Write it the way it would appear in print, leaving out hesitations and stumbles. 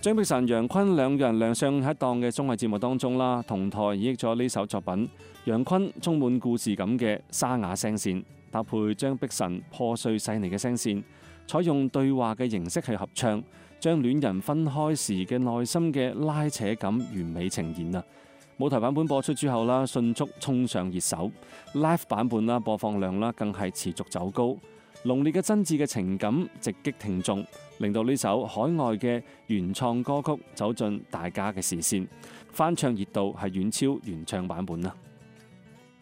張碧晨、楊坤兩人亮相喺一檔嘅綜藝節目當中啦，同台演繹咗呢首作品。楊坤充滿故事感嘅沙啞聲線，搭配張碧晨破碎細膩嘅聲線，採用對話嘅形式去合唱，將戀人分開時嘅內心嘅拉扯感完美呈現啊！舞台版本播出之後啦，迅速衝上熱搜，live 版本啦播放量啦更係持續走高，濃烈嘅真摯嘅情感直擊聽眾，令到呢首海外嘅原創歌曲走進大家嘅視線，翻唱熱度係遠超原唱版本啦。